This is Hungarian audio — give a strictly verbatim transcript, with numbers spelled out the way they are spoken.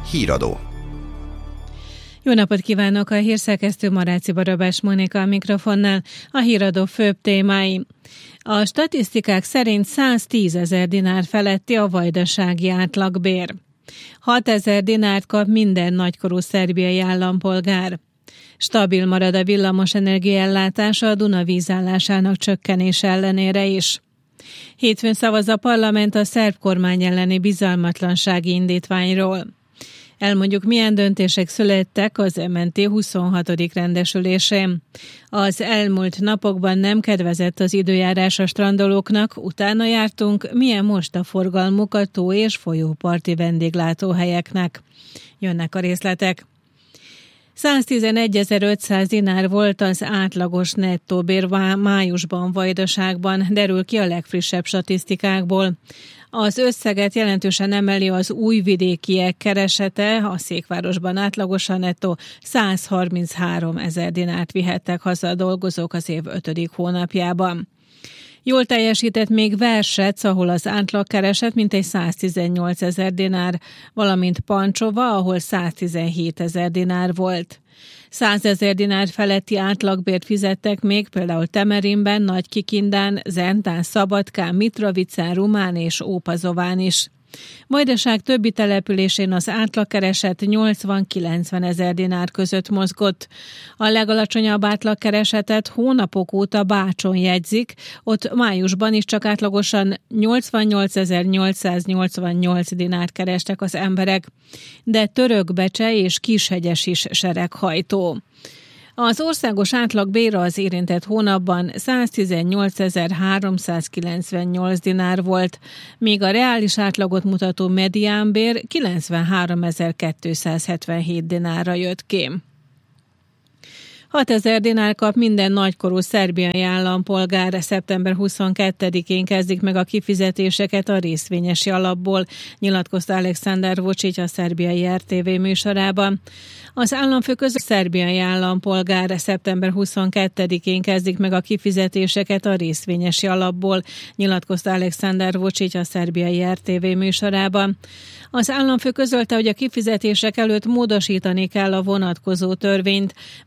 Híradó. Jó napot kívánok! A hírszerkesztő Maráci Barabás Mónika a mikrofonnál. A híradó főbb témái. A statisztikák szerint száztízezer dinár feletti a vajdasági átlagbér. hatezer dinárt kap minden nagykorú szerbiai állampolgár. Stabil marad a villamosenergia ellátása a Duna vízállásának csökkenése ellenére is. Hétfőn szavaz a parlament a szerb kormány elleni bizalmatlansági indítványról. Elmondjuk, milyen döntések születtek az em en té huszonhatodik rendesülésén. Az elmúlt napokban nem kedvezett az időjárás a strandolóknak, utána jártunk, milyen most a forgalmuk a tó- és folyóparti vendéglátóhelyeknek. Jönnek a részletek. száztizenegyezer-ötszáz dinár volt az átlagos nettó bér májusban Vajdaságban, derül ki a legfrissebb statisztikákból. Az összeget jelentősen emeli az újvidékiek keresete, a Székvárosban átlagosan nettó százharminchárom ezer dinárt vihettek haza a dolgozók az év ötödik hónapjában. Jól teljesített még Versec, ahol az átlagkereset mintegy száztizennyolc ezer dinár, valamint Pancsova, ahol száztizenhét ezer dinár volt. százezer dinár feletti átlagbért fizettek még például Temerinben, Nagykikindán, Zentán, Szabadkán, Mitrovicán, Rumán és Ópazován is. Vajdaság többi településén az átlagkereset nyolcvan-kilencven ezer dinár között mozgott. A legalacsonyabb átlagkeresetet hónapok óta Bácson jegyzik, ott májusban is csak átlagosan nyolcvannyolcezer-nyolcszáznyolcvannyolc dinárt kerestek az emberek, de Törökbecse és Kishegyes is sereghajtó. Az országos átlagbér az érintett hónapban száztizennyolcezer-háromszázkilencvennyolc dinár volt, míg a reális átlagot mutató mediánbér kilencvenháromezer-kétszázhetvenhét dinárra jött ki. hatezer dinár kap minden nagykorú szerbiai állampolgár. Szeptember huszonkettedikén kezdik meg a kifizetéseket a részvényesi alapból, nyilatkozta Aleksandar Vučić a szerbiai er té vé műsorában. Az államfő között szerbiai állampolgár szeptember huszonkettedikén kezdik meg a kifizetéseket a részvényesi alapból, nyilatkozta Aleksandar Vučić a szerbiai er té vé műsorában. Az államfő közölte, hogy a kifizetések előtt módosítani kell a vonatkozó törvényt,